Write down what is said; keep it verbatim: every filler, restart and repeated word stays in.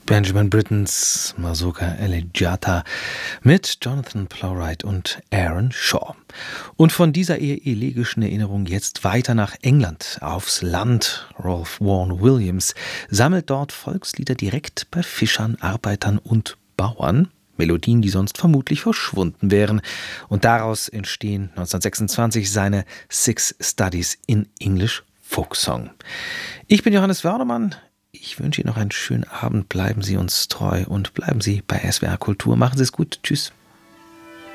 Benjamin Brittens Masuka Elegiata mit Jonathan Plowright und Aaron Shaw. Und von dieser eher elegischen Erinnerung jetzt weiter nach England, aufs Land. Ralph Vaughan Williams sammelt dort Volkslieder direkt bei Fischern, Arbeitern und Bauern. Melodien, die sonst vermutlich verschwunden wären. Und daraus entstehen neunzehnhundertsechsundzwanzig seine Six Studies in English Folksong. Ich bin Johannes Wördemann. Ich wünsche Ihnen noch einen schönen Abend. Bleiben Sie uns treu und bleiben Sie bei S W R Kultur. Machen Sie es gut. Tschüss.